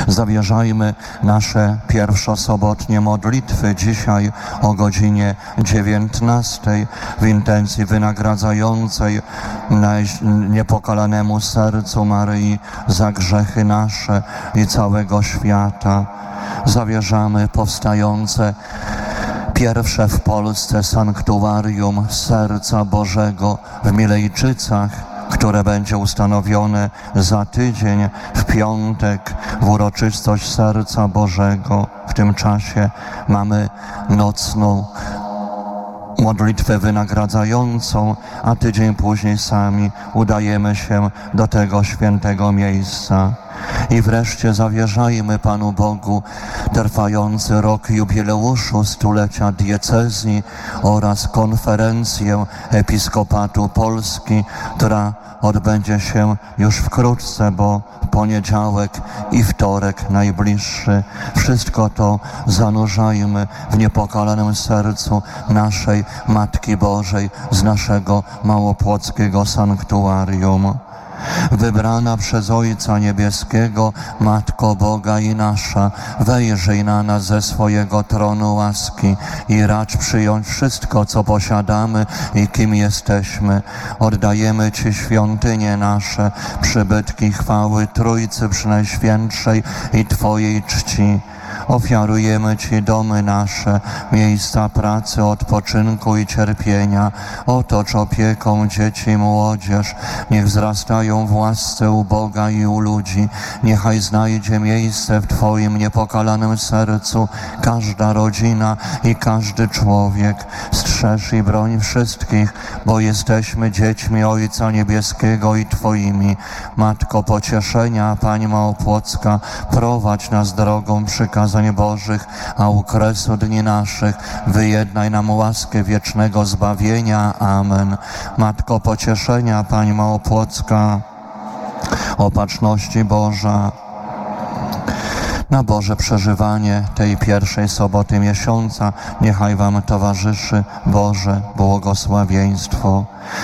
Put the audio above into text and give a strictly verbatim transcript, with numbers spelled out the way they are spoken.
Zawierzajmy nasze pierwszosobotnie modlitwy dzisiaj o godzinie dziewiętnastej w intencji wynagradzającej niepokalanemu sercu Maryi za grzechy nasze i całego świata. Zawierzamy powstające pierwsze w Polsce sanktuarium Serca Bożego w Milejczycach, które będzie ustanowione za tydzień w piątek w uroczystość Serca Bożego. W tym czasie mamy nocną modlitwę wynagradzającą, a tydzień później sami udajemy się do tego świętego miejsca. I wreszcie zawierzajmy Panu Bogu trwający rok jubileuszu stulecia diecezji oraz konferencję Episkopatu Polski, która odbędzie się już wkrótce, bo poniedziałek i wtorek najbliższy. Wszystko to zanurzajmy w niepokalanym sercu naszej Matki Bożej z naszego małopłockiego sanktuarium. Wybrana przez Ojca Niebieskiego, Matko Boga i nasza, wejrzyj na nas ze swojego tronu łaski i racz przyjąć wszystko, co posiadamy i kim jesteśmy. Oddajemy Ci świątynie nasze, przybytki chwały Trójcy Przenajświętszej i Twojej czci. Ofiarujemy Ci domy nasze, miejsca pracy, odpoczynku i cierpienia. Otocz opieką dzieci i młodzież. Niech wzrastają w łasce u Boga i u ludzi. Niechaj znajdzie miejsce w Twoim niepokalanym sercu każda rodzina i każdy człowiek. Strzeż i broń wszystkich, bo jesteśmy dziećmi Ojca Niebieskiego i Twoimi. Matko pocieszenia, Pani Małopłocka, prowadź nas drogą przykazań Bożych, a u kresu dni naszych wyjednaj nam łaskę wiecznego zbawienia. Amen. Matko pocieszenia, Pani Małopłocka, opatrzności Boża, na Boże przeżywanie tej pierwszej soboty miesiąca niechaj Wam towarzyszy Boże błogosławieństwo.